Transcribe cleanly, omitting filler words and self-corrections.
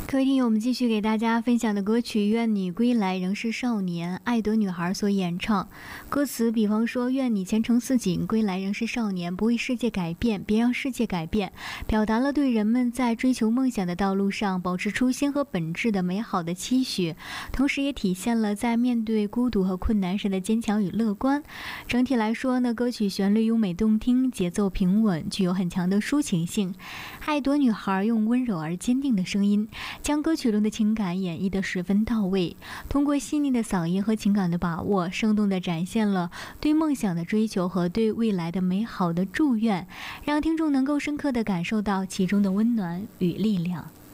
各位听友，我们继续给大家分享的歌曲《愿你归来仍是少年》，爱德女孩所演唱。歌词比方说，愿你前程似锦，归来仍是少年，不为世界改变，别让世界改变，表达了对人们在追求梦想的道路上保持初心和本质的美好的期许，同时也体现了在面对孤独和困难时的坚强与乐观。整体来说呢，歌曲旋律优美动听，节奏平稳，具有很强的抒情性。爱朵女孩用温柔而坚定的声音将歌曲中的情感演绎得十分到位，通过细腻的嗓音和情感的把握，生动地展现了对梦想的追求和对未来的美好的祝愿，让听众能够深刻地感受到其中的温暖与力量。